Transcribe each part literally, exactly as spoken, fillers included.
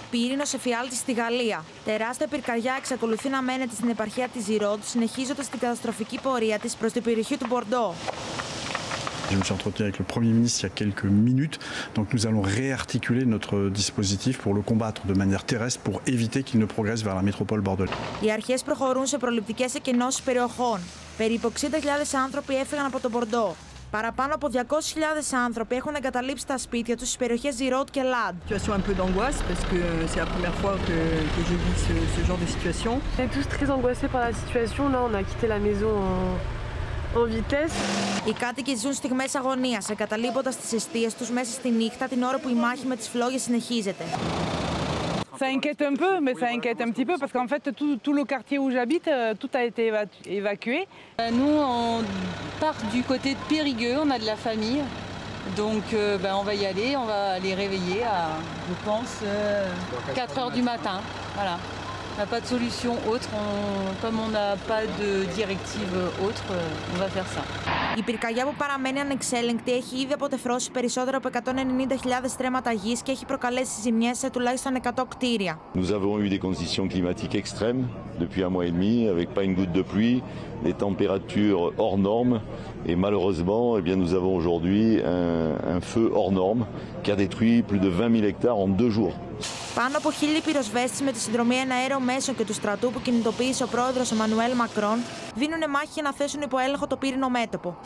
Πύρινος εφιάλτης στη Γαλλία. Τεράστια πυρκαγιά εξακολουθεί να μένεται στην επαρχία της Gironde, συνεχίζοντας την καταστροφική πορεία της προς την περιοχή του Μπορντό. Je me suis entretenu avec le Premier ministre il y a quelques minutes, donc nous allons réarticuler notre dispositif pour le combattre de manière terrestre pour éviter qu'il ne progresse vers la métropole bordelaise. Οι αρχές προχωρούν σε προληπτικές εκενώσεις περιοχών. Περίπου εξήντα χιλιάδες άνθρωποι έφυγαν από τον Μπορντό. Παραπάνω από διακόσιες χιλιάδες άνθρωποι έχουν εγκαταλείψει τα σπίτια τους στις περιοχές Gironde και Lade. Situation un peu d'angoisse parce que c'est la première fois que, que je vis ce, ce genre de situation. On est tous très angoissés par la situation. Là, on a quitté la maison en, en vitesse. Οι κάτοικοι ζουν στιγμές αγωνίας, εγκαταλείποντας τις εστίες τους μέσα στη νύχτα την ώρα που η μάχη με τις φλόγες συνεχίζεται. Ça inquiète un peu, mais ça inquiète un petit peu parce qu'en fait, tout, tout le quartier où j'habite, tout a été évacué. Nous, on part du côté de Périgueux, on a de la famille. Donc, euh, ben, on va y aller, on va les réveiller à, je pense, euh, quatre heures du matin. Voilà. On n'a pas de solution autre. On, comme on n'a pas de directive autre, on va faire ça. Η πυρκαγιά που παραμένει ανεξέλεγκτη έχει ήδη αποτεφρώσει περισσότερο από εκατόν ενενήντα χιλιάδες στρέμματα γης και έχει προκαλέσει ζημιές σε τουλάχιστον εκατό κτίρια. Nous avons eu des conditions climatiques extrêmes depuis un mois et demi, avec pas une goutte de pluie, des températures hors normes, et malheureusement, eh bien, nous avons aujourd'hui un, un feu hors norme qui a détruit plus de vingt mille hectares en deux jours. Πάνω από χίλιοι πυροσβέστες με τη συνδρομή εναέριων μέσων και του στρατού που κινητοποίησε ο πρόεδρος Εμμανουέλ Μακρόν δίνουν μάχη για να θέσουν υπό έλεγχο το πύρινο μέτωπο.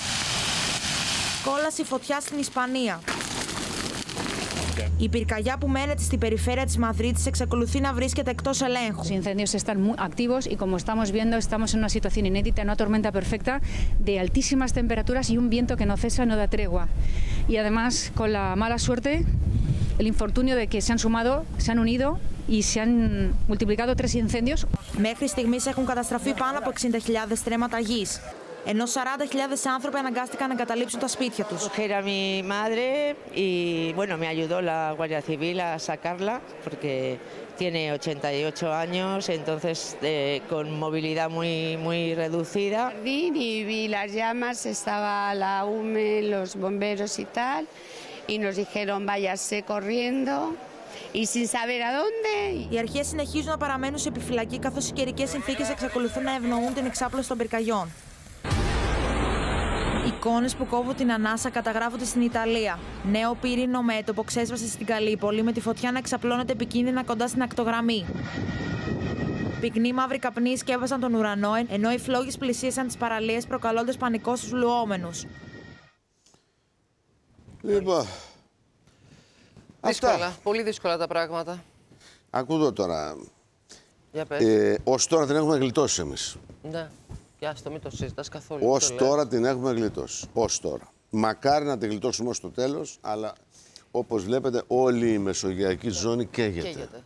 Κόλαση φωτιά στην Ισπανία. Η πυρκαγιά που μένεται στην περιφέρεια της Μαδρίτης εξακολουθεί να βρίσκεται εκτός ελέγχου. Los incendios están muy activos y como estamos viendo estamos en una situación inédita, una tormenta perfecta de altísimas temperaturas y un viento que no cesa, no da tregua. Y además con la mala suerte, el infortunio de que se han sumado, se han unido y se han multiplicado tres incendios. Μέχρι στιγμής έχουν καταστραφεί πάνω από εξήντα χιλιάδες στρέμματα γης, ενώ σαράντα χιλιάδες άνθρωποι αναγκάστηκαν να εγκαταλείψουν τα σπίτια τους. Era mi madre y bueno, me ayudó la Guardia Civil a sacarla porque tiene ochenta y ocho años, entonces eh, con movilidad muy muy reducida. Y vi las llamas, estaba la U M E, los bomberos y tal, y nos dijeron váyase corriendo. Y sin saber a dónde. Οι αρχές συνεχίζουν να παραμένουν σε επιφυλακή καθώς οι καιρικές συνθήκες εξακολουθούν να ευνοούν την εξάπλωση των πυρκαγιών. Εικόνες που κόβουν την ανάσα καταγράφονται στην Ιταλία. Νέο πύρινο μέτωπο ξέσπασε στην Καλύπολη με τη φωτιά να εξαπλώνεται επικίνδυνα κοντά στην ακτογραμμή. Πυκνοί μαύροι καπνοί σκέπασαν τον ουρανό, ενώ οι φλόγες πλησίασαν τις παραλίες προκαλώντας πανικό στους λουόμενους. Λοιπόν. Δύσκολα, Αυτά. πολύ δύσκολα τα πράγματα. Ακούω τώρα. Για πες. Ε, ως τώρα την έχουμε γλιτώσει εμείς. Ναι. Για άστο, μην το συζητάς καθόλου. Ως τώρα την έχουμε γλιτώσει. Ως τώρα. Μακάρι να την γλιτώσουμε ως το τέλος, αλλά όπως βλέπετε όλη η μεσογειακή ζώνη καίγεται. Καίγεται.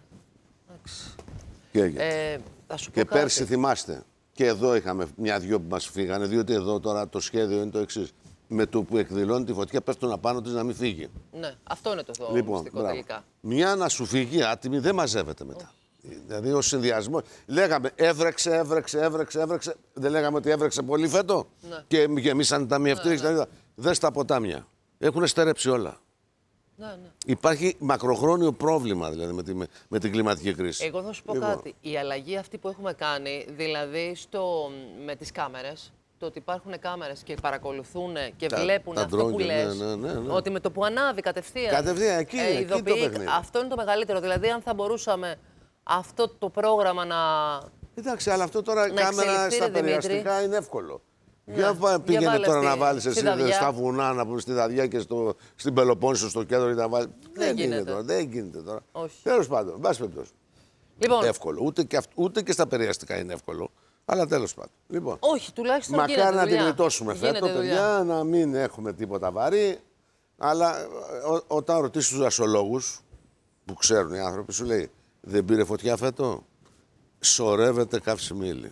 Καίγεται. Ε, θα σου πω και κάτι. πέρσι θυμάστε, και εδώ είχαμε μια-δυο που μας φύγανε, διότι εδώ τώρα το σχέδιο είναι το εξής. Με το που εκδηλώνει τη φωτιά πέφτουν απάνω της να μην φύγει. Ναι, αυτό είναι το λοιπόν, μυστικό τελικά. Μια να σου φύγει άτιμη δεν μαζεύεται μετά. Oh. Δηλαδή ο συνδυασμό. Λέγαμε έβρεξε, έβρεξε, έβρεξε, έβρεξε. Δεν λέγαμε ότι έβρεξε πολύ φέτο. Ναι. Και γεμίσαν τα ταμιευτήρια. Ναι, ναι. Δες τα ποτάμια. Έχουν στερέψει όλα. Ναι, ναι. Υπάρχει μακροχρόνιο πρόβλημα δηλαδή με, τη, με, με την κλιματική κρίση. Εγώ θα σου πω λοιπόν. κάτι. Η αλλαγή αυτή που έχουμε κάνει, δηλαδή στο, με τις κάμερες, το ότι υπάρχουν κάμερες και παρακολουθούν και τα, βλέπουν τα αυτό που λες, ναι, ναι, ναι. ότι με το που ανάβει κατευθείαν, κατευθείαν εκεί, ε, εκεί το παιχνίδι. Αυτό είναι το μεγαλύτερο. Δηλαδή, αν θα μπορούσαμε αυτό το πρόγραμμα να. Εντάξει, αλλά αυτό τώρα η κάμερα στα περιαστικά είναι εύκολο. Ναι. Για πήγαινε για τώρα στη, να βάλεις εσύ στα βουνά, να πούμε στη Δαδιά και στο, στην Πελοπόννησο, στο κέντρο ή να βάλεις. Δεν, δεν γίνεται τώρα. Δεν γίνεται τώρα. Τέλος πάντων, βάση περιπτώσει. Λοιπόν. Εύκολο. Ούτε και, αυ, ούτε και στα περιαστικά είναι εύκολο. Αλλά τέλος πάντων. Λοιπόν, όχι, τουλάχιστον μακάρι να την γλιτώσουμε φέτο, παιδιά, να μην έχουμε τίποτα βαρύ. Αλλά ό, όταν ρωτήσεις τους δασολόγους, που ξέρουν οι άνθρωποι, σου λέει δεν πήρε φωτιά φέτο. Σωρεύεται καυσιμίλι.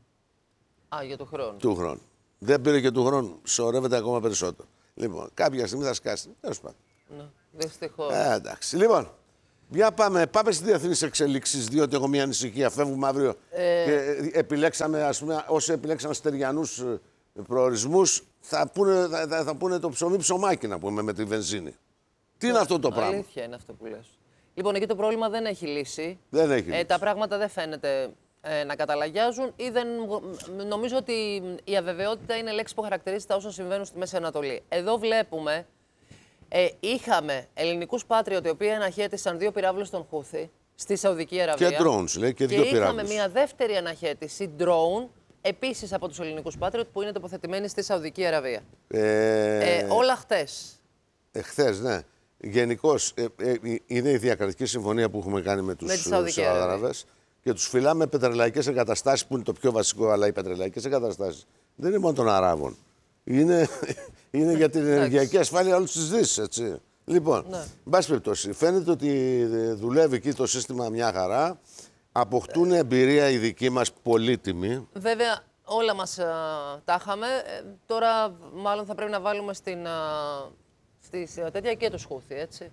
Α, για του χρόνου. Του χρόνου. Δεν πήρε και του χρόνου. Σωρεύεται ακόμα περισσότερο. Λοιπόν, κάποια στιγμή θα σκάσει. Τέλος πάντων. Ναι, δυστυχώς. Ε, εντάξει. Λοιπόν, για πάμε, πάμε στις διεθνείς εξελίξεις, διότι έχω μια ανησυχία. Φεύγουμε αύριο ε... και επιλέξαμε, ας πούμε, όσοι επιλέξαμε στεριανούς προορισμούς, θα πούνε, θα, θα πούνε το ψωμί ψωμάκι, να πούμε, με τη βενζίνη. Τι είναι αυτό το πράγμα. Αλήθεια είναι αυτό που λες. Λοιπόν, εκεί το πρόβλημα δεν έχει λύση. Δεν έχει ε, λύση. Τα πράγματα δεν φαίνεται ε, να καταλαγιάζουν ή δεν. Νομίζω ότι η αβεβαιότητα είναι λέξη που χαρακτηρίζει τα όσα συμβαίνουν στη Μέση Ανατολή. Εδώ βλέπουμε. Ε, είχαμε ελληνικούς Patriot οι οποίοι αναχέτησαν δύο πυράβλους των Χούθη στη Σαουδική Αραβία. Και drones, λέει, και δύο πυράβλους. Και είχαμε πυράβλους. μια δεύτερη αναχέτηση drone, επίσης από τους ελληνικούς Patriot, που είναι τοποθετημένοι στη Σαουδική Αραβία. Ε... Ε, όλα χτες. Ε, χθες, ναι. Γενικώς, ε, ε, είναι η διακρατική συμφωνία που έχουμε κάνει με τους Σαουδαραβές και τους φυλάμε πετρελαϊκές εγκαταστάσεις, που είναι το πιο βασικό, αλλά οι πετρελαϊκές εγκαταστάσεις δεν είναι μόνο των Αράβων. Είναι, είναι για την ενεργειακή ασφάλεια όλης της Δύσης, έτσι. Λοιπόν, ναι. εν πάση περιπτώσει, φαίνεται ότι δουλεύει εκεί το σύστημα μια χαρά. Αποκτούν εμπειρία οι δικοί μας πολύτιμοι. Βέβαια, όλα μας α, τα είχαμε. Ε, τώρα, μάλλον θα πρέπει να βάλουμε στην, α, στη, τέτοια και τους Χούθη, έτσι.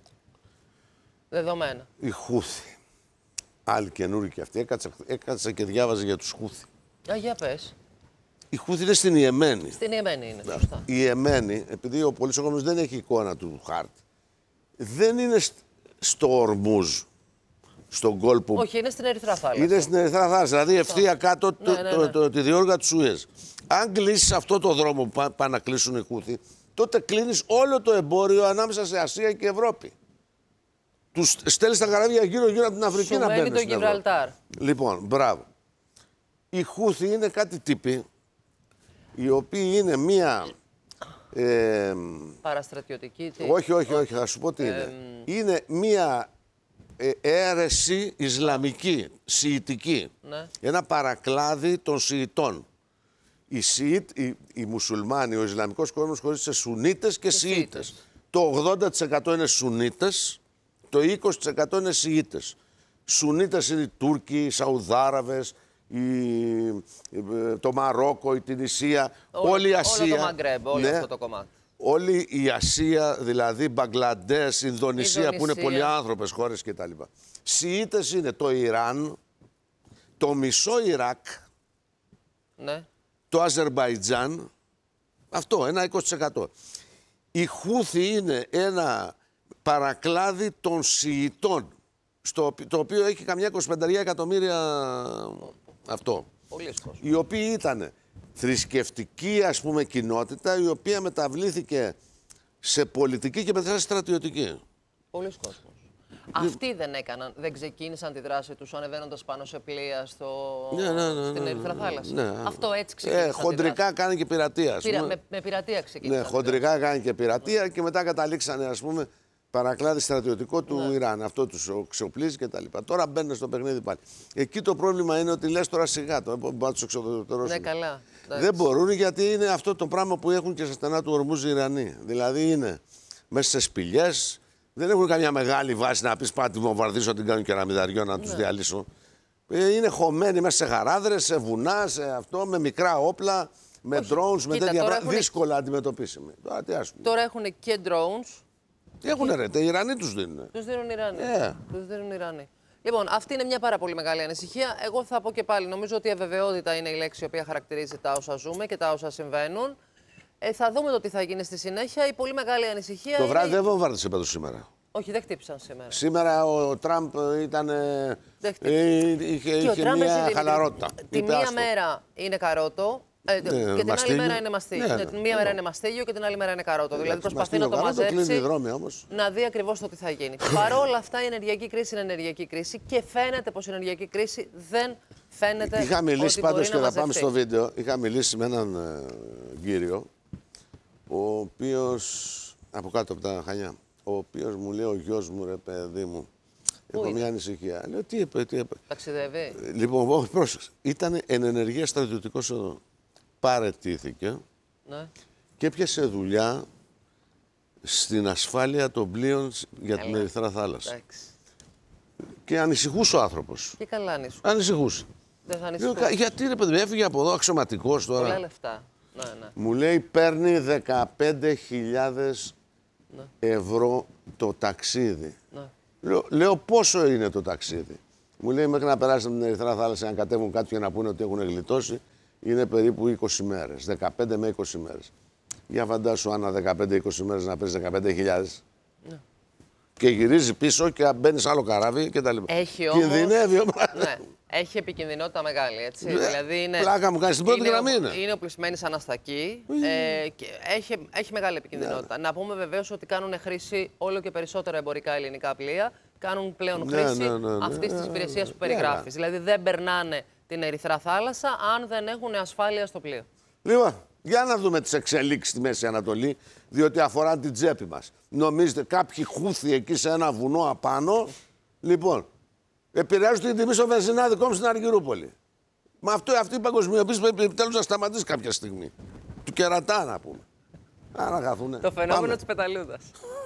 Δεδομένα. Οι Χούθη. Άλλοι καινούργοι και αυτοί. Έκατσα, έκατσα και διάβαζα για τους Χούθη. Α, για πες. Η Χούθη είναι στην Ιεμένη. Στην Ιεμένη είναι, σωστά. Η Ιεμένη, επειδή ο πολύς κόσμος δεν έχει εικόνα του χάρτη, δεν είναι στο Ορμούζ, στον κόλπο. Όχι, είναι στην Ερυθρά Θάλασσα. Είναι στην Ερυθρά Θάλασσα, δηλαδή ευθεία κάτω ναι, ναι, ναι. Το, το, τη διόργα του Σουέζ. Αν κλείσεις αυτό το δρόμο που πάνε πά, να κλείσουν οι Χούθη, τότε κλείνεις όλο το εμπόριο ανάμεσα σε Ασία και Ευρώπη. Τους στέλνεις τα καράβια γύρω-γύρω από την Αφρική Σου να μπαίνουν το Γιβραλτάρ. Λοιπόν, μπράβο. Οι Χούθη είναι κάτι τύποι, οι οποίοι είναι μία... Ε, παραστρατιωτική. Τι... Όχι, όχι, όχι, θα σου πω τι είναι. Ε, είναι μία ε, αίρεση Ισλαμική, Σιητική. Ναι. Ένα παρακλάδι των Σιητών. Οι Σιήτ, οι, οι μουσουλμάνοι, ο Ισλαμικός κόσμος χωρίζεται σε Σουνίτες και, και Σιήτες. Το ογδόντα τοις εκατό είναι Σουνίτες, το είκοσι τοις εκατό είναι Σιήτες. Σουνίτες είναι οι Τούρκοι, οι Σαουδάραβες, η, το Μαρόκο, η Τινησία, όλο, όλη η Ασία. Όλο το Μαγκρέμπ, όλο ναι, αυτό το κομμάτι. Όλη η Ασία, δηλαδή Μπαγκλαντές, Ινδονησία, Ινδονησία, που είναι πολυάνθρωπες χώρες κτλ. Σιήτες είναι το Ιράν, το μισό Ιράκ, ναι. το Αζερμπαϊτζάν, αυτό, ένα είκοσι τοις εκατό. Οι Χούθη είναι ένα παρακλάδι των Σιητών, στο, το οποίο έχει καμιά είκοσι πέντε εκατομμύρια αυτό. Πολύ οι οποίοι ήταν θρησκευτική, ας πούμε, κοινότητα, η οποία μεταβλήθηκε σε πολιτική και μετά σε στρατιωτική. Πολλοί κόσμος. Αυτοί δεν έκαναν, δεν ξεκίνησαν τη δράση τους ανεβαίνοντας πάνω σε πλοία στο... ναι, ναι, ναι, στην Ερυθρά Θάλασσα. Ναι. Αυτό έτσι ξεκίνησαν. Ε, χοντρικά κάνει και πειρατεία. Πειρα... Με, με πειρατεία ξεκίνησαν. Ναι, χοντρικά κάνει και πειρατεία και μετά καταλήξανε, ας πούμε, παρακλάδι στρατιωτικό του ναι. Ιράν. Αυτό τους ξοπλίζει και τα λοιπά. Τώρα μπαίνουν στο παιχνίδι πάλι. Εκεί το πρόβλημα είναι ότι λες τώρα σιγά το, να τους εξοδοτερώσουν. Ναι, καλά. Δεν μπορούν, γιατί είναι αυτό το πράγμα που έχουν και στα στενά του Ορμούζ οι Ιρανοί. Δηλαδή είναι μέσα σε σπηλιές, δεν έχουν καμιά μεγάλη βάση να πεις πάτη βομβαρδίσω την κάνουν κεραμιδαριό να τους ναι. διαλύσω. Είναι χωμένοι μέσα σε γαράδρες, σε βουνά, σε αυτό, με μικρά όπλα, με όχι, drones, με τέτοια πράγματα. Έχουν... δύσκολα αντιμετωπίσιμοι. Τώρα, τι ας πούμε. Τώρα έχουν και drones. Τι έχουν ρε, οι Ιρανοί τους δίνουν. Τους δίνουν οι Ιρανοί. Yeah. Τους δίνουν οι Ιρανοί. Λοιπόν, αυτή είναι μια πάρα πολύ μεγάλη ανησυχία. Εγώ θα πω και πάλι, νομίζω ότι η αβεβαιότητα είναι η λέξη η οποία χαρακτηρίζει τα όσα ζούμε και τα όσα συμβαίνουν. Ε, θα δούμε το τι θα γίνει στη συνέχεια. Η πολύ μεγάλη ανησυχία. Το είναι... βράδυ δεν βομβάρδισε πάντως σήμερα. Όχι, δεν χτύπησαν σήμερα. Σήμερα ο Τραμπ ήταν. Ε, είχε είχε μια χαλαρότητα. Τη μία άστο. μέρα είναι καρότο. Ε, ναι, και την άλλη μέρα είναι μαστίγιο. Ναι, ναι. Την μία ναι. μέρα είναι μαστίγιο και την άλλη μέρα είναι καρότο. Ναι, δηλαδή προσπαθεί να το μαζέψει. Όμως. Να δει ακριβώς το τι θα γίνει. Παρ' όλα αυτά, η ενεργειακή κρίση είναι ενεργειακή κρίση και φαίνεται πως η ενεργειακή κρίση δεν φαίνεται. Είχα μιλήσει πάντως και να θα πάμε στο βίντεο. Είχα μιλήσει με έναν ε, κύριο, ο οποίος. Από κάτω από τα Χανιά. Ο οποίος μου λέει: ο γιος μου, ρε παιδί μου, έχω μια ανησυχία. Λέω: τι είπε, τι είπε. Ταξιδεύει. Λοιπόν, πρόσεξε. Ήταν εν ενεργεία στρατιωτικός οδό. Παρετήθηκε ναι. και έπιασε δουλειά στην ασφάλεια των πλοίων για την Ερυθρά Θάλασσα. Εντάξει. Και ανησυχούσε ο άνθρωπος. Και καλά ανησυχούσε. Ανησυχούσε. Δεν θα ανησυχούσε. Γιατί ρε παιδί, έφυγε από εδώ αξιωματικός τώρα. Πολλά λεφτά. Ναι, ναι. Μου λέει παίρνει δεκαπέντε χιλιάδες ναι. ευρώ το ταξίδι. Ναι. Λέω, λέω πόσο είναι το ταξίδι. Μου λέει μέχρι να περάσουν την Ερυθρά Θάλασσα, αν κατέβουν κάτι και να πούνε ότι έχουν γλιτώσει, είναι περίπου είκοσι μέρες. δεκαπέντε με είκοσι μέρες. Για φαντάσου, Άννα, δεκαπέντε με είκοσι μέρες να παίρνεις δεκαπέντε χιλιάδες. Ναι. Και γυρίζει πίσω και μπαίνει σε άλλο καράβι κτλ. Έχει όμως... Κινδυνεύει όμως. Ναι. Έχει επικινδυνότητα μεγάλη, έτσι. Ναι. Δηλαδή είναι... Πλάκα μου κάνει, στην πρώτη είναι, γραμμή είναι. Είναι οπλισμένη σαν αστακή ε, και έχει, έχει μεγάλη επικινδυνότητα. Ναι. Να πούμε βεβαίως ότι κάνουν χρήση όλο και περισσότερα εμπορικά ελληνικά πλοία. Κάνουν πλέον ναι, χρήση ναι, ναι, ναι. αυτής της υπηρεσίας που περιγράφεις. Ναι. Δηλαδή δεν περνάνε την Ερυθρά θάλασσα αν δεν έχουν ασφάλεια στο πλοίο. Λοιπόν, για να δούμε τις εξελίξεις στη Μέση Ανατολή, διότι αφορά την τσέπη μας. Νομίζετε κάποιοι χούθοι εκεί σε ένα βουνό απάνω, λοιπόν, επηρεάζουν την τιμή στο βενζινάδικό μου στην Αργυρούπολη. Μα αυτό, αυτή η παγκοσμιοποίηση πρέπει επιτέλους να σταματήσει κάποια στιγμή. Του κερατά να πούμε. Άρα καθούνε. Το φαινόμενο της πεταλούδας.